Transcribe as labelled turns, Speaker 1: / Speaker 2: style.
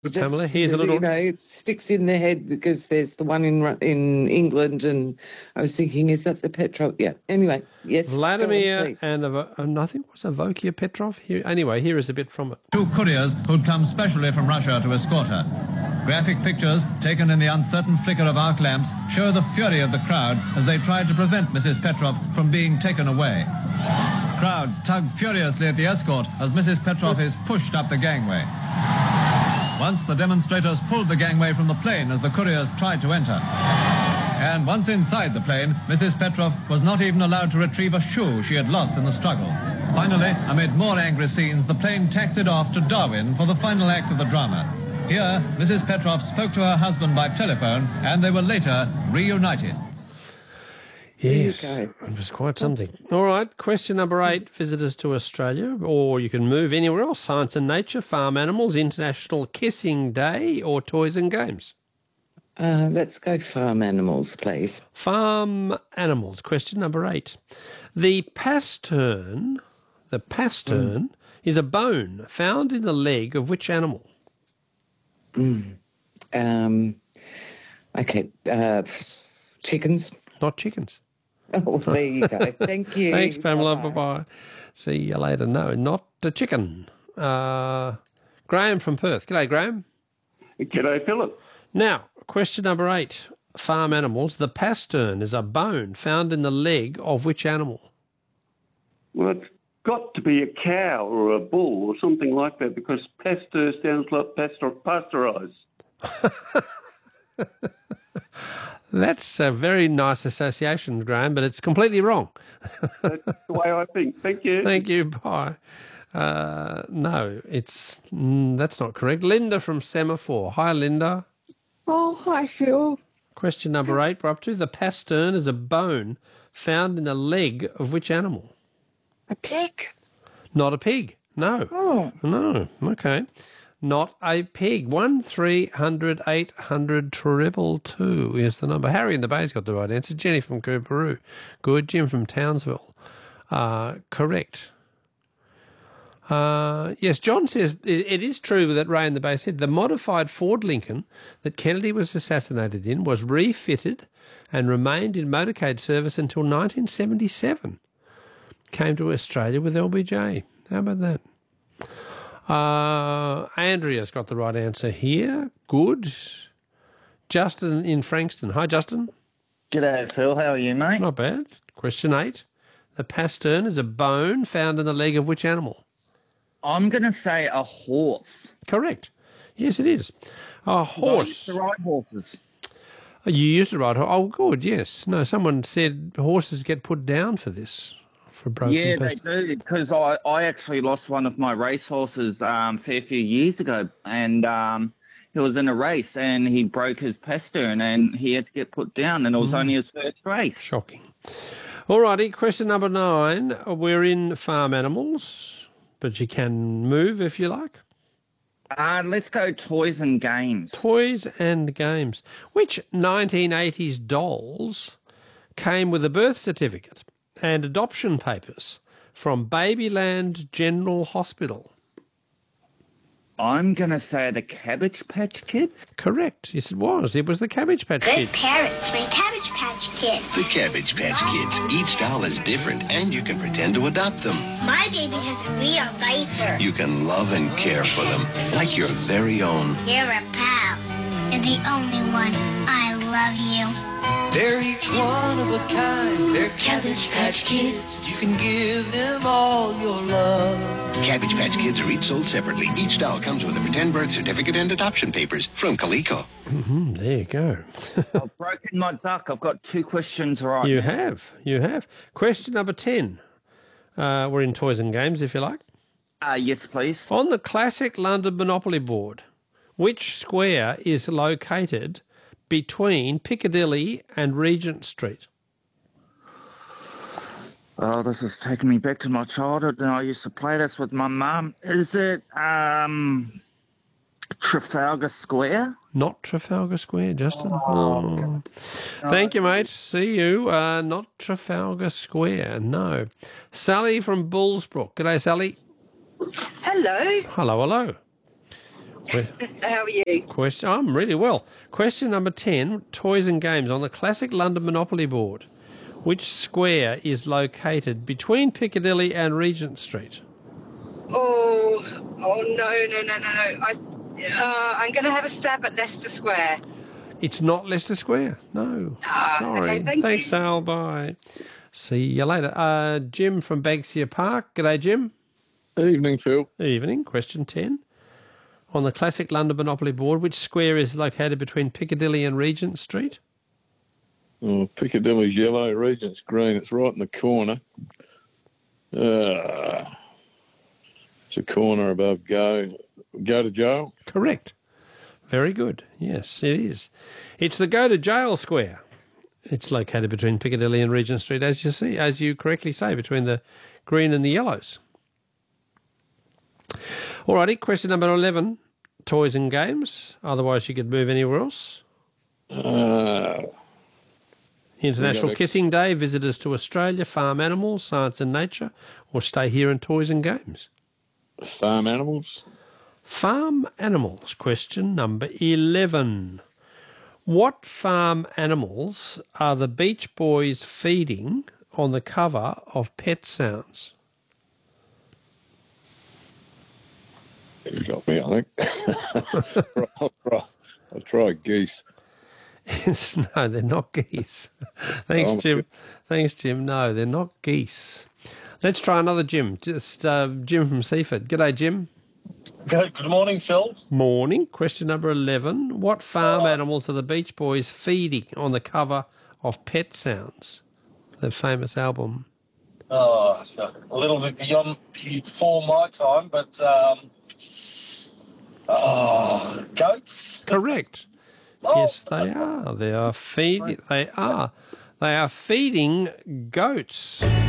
Speaker 1: Pamela, here's a little...
Speaker 2: it sticks in the head because there's the one in England, and I was thinking, is that the Petrov? Yeah. Anyway, yes.
Speaker 1: Vladimir and I think it was Avokia Petrov. Anyway, here is a bit from it.
Speaker 3: 2 couriers who'd come specially from Russia to escort her. Graphic pictures taken in the uncertain flicker of arc lamps show the fury of the crowd as they tried to prevent Mrs. Petrov from being taken away. Crowds tug furiously at the escort as Mrs. Petrov is pushed up the gangway. Once the demonstrators pulled the gangway from the plane as the couriers tried to enter. And once inside the plane, Mrs. Petrov was not even allowed to retrieve a shoe she had lost in the struggle. Finally, amid more angry scenes, the plane taxied off to Darwin for the final act of the drama. Here, Mrs. Petrov spoke to her husband by telephone, and they were later reunited.
Speaker 1: Yes, it was quite something. All right, question number 8, visitors to Australia, or you can move anywhere else, science and nature, farm animals, International Kissing Day, or toys and games.
Speaker 2: Let's go farm animals, please.
Speaker 1: Farm animals, question number 8. The pastern is a bone found in the leg of which animal?
Speaker 2: Chickens.
Speaker 1: Not chickens.
Speaker 2: Oh, there you go. Thank you.
Speaker 1: Thanks, Pamela. Bye-bye. See you later. No, not a chicken. Graham from Perth. G'day, Graham.
Speaker 4: G'day, Philip.
Speaker 1: Now, question number 8. Farm animals. The pastern is a bone found in the leg of which animal?
Speaker 4: Well, it's got to be a cow or a bull or something like that, because pasteur sounds like pasteurised.
Speaker 1: That's a very nice association, Graham, but it's completely wrong.
Speaker 4: That's the way I think. Thank you.
Speaker 1: Thank you. Bye. No, that's not correct. Linda from Semaphore. Hi, Linda.
Speaker 5: Oh, hi, Phil.
Speaker 1: Question number 8 we're up to. The pastern is a bone found in the leg of which animal?
Speaker 5: A pig.
Speaker 1: Not a pig. No.
Speaker 5: Oh.
Speaker 1: No. Okay. Not a pig. 1300 800 222 is the number. Harry in the Bay's got the right answer. Jenny from Cooperoo. Good. Jim from Townsville. Correct. Yes, John says it is true that Ray in the Bay said the modified Ford Lincoln that Kennedy was assassinated in was refitted and remained in motorcade service until 1977. Came to Australia with LBJ. How about that? Andrea's got the right answer here. Good. Justin in Frankston. Hi, Justin.
Speaker 6: G'day, Phil. How are you, mate?
Speaker 1: Not bad. Question 8. The pastern is a bone found in the leg of which animal?
Speaker 6: I'm going to say a horse.
Speaker 1: Correct. Yes, it is. A horse.
Speaker 6: I used to ride horses.
Speaker 1: You used to ride horses. Oh, good, yes. No, someone said horses get put down for this.
Speaker 6: Yeah, they do, because I actually lost one of my racehorses a fair few years ago, and he was in a race and he broke his pastern and he had to get put down, and it was only his first race.
Speaker 1: Shocking. All righty, question number 9. We're in farm animals, but you can move if you like.
Speaker 6: Let's go toys and games.
Speaker 1: Toys and games. Which 1980s dolls came with a birth certificate and adoption papers from Babyland General Hospital?
Speaker 6: I'm going to say the Cabbage Patch Kids.
Speaker 1: Correct. Yes, it was. It was the Cabbage Patch
Speaker 7: Good
Speaker 1: Kids.
Speaker 7: parents were Cabbage Patch Kids.
Speaker 8: The Cabbage Patch Kids. Each doll is different, and you can pretend to adopt them.
Speaker 7: My baby has a real diaper.
Speaker 8: You can love and care for them, like your very own.
Speaker 7: You're a pal. You're the only one. I love you.
Speaker 9: They're each one of a kind. They're Cabbage Patch Kids. You can give them all your love.
Speaker 8: Cabbage Patch Kids are each sold separately. Each doll comes with a pretend birth certificate and adoption papers from Coleco.
Speaker 1: There you go.
Speaker 6: I've broken my duck. I've got 2 questions right
Speaker 1: You
Speaker 6: now.
Speaker 1: You have. Question number 10. We're in toys and games, if you like.
Speaker 6: Yes, please.
Speaker 1: On the classic London Monopoly board, which square is located between Piccadilly and Regent Street?
Speaker 6: Oh, this is taking me back to my childhood, and I used to play this with my mum. Is it Trafalgar Square?
Speaker 1: Not Trafalgar Square, Justin. Oh. Thank you, mate. See you. Not Trafalgar Square, no. Sally from Bullsbrook. G'day, Sally.
Speaker 5: Hello.
Speaker 1: Hello, hello.
Speaker 10: How are you?
Speaker 1: I'm really well. Question number 10, toys and games. On the classic London Monopoly board, which square is located between Piccadilly and Regent Street?
Speaker 10: Oh no. I'm going to have a stab at Leicester Square.
Speaker 1: It's not Leicester Square. No. Sorry.
Speaker 10: Okay,
Speaker 1: Thanks,
Speaker 10: you.
Speaker 1: Al. Bye. See you later. Jim from Banksia Park. G'day, Jim.
Speaker 11: Evening, Phil.
Speaker 1: Evening. Question 10. On the classic London Monopoly board, which square is located between Piccadilly and Regent Street?
Speaker 11: Oh, Piccadilly's yellow, Regent's green. It's right in the corner. It's a corner above Go to Jail.
Speaker 1: Correct. Very good. Yes, it is. It's the Go to Jail Square. It's located between Piccadilly and Regent Street, as you correctly say, between the green and the yellows. Alrighty, question number 11, toys and games. Otherwise, you could move anywhere else. International Kissing Day, visitors to Australia, farm animals, science and nature, or stay here in toys and games.
Speaker 11: Farm animals.
Speaker 1: Farm animals, question number 11. What farm animals are the Beach Boys feeding on the cover of Pet Sounds?
Speaker 11: You got me, I think. I'll try geese.
Speaker 1: No, they're not geese. Thanks, Jim. Thanks, Jim. No, they're not geese. Let's try another Jim. Just Jim from Seaford. G'day, Jim.
Speaker 12: Good morning, Phil.
Speaker 1: Morning. Question number 11. What farm animals are the Beach Boys feeding on the cover of Pet Sounds, the famous album?
Speaker 12: Oh, a little bit before my time, but goats.
Speaker 1: Correct. Yes, they are. They are feeding. They are feeding goats.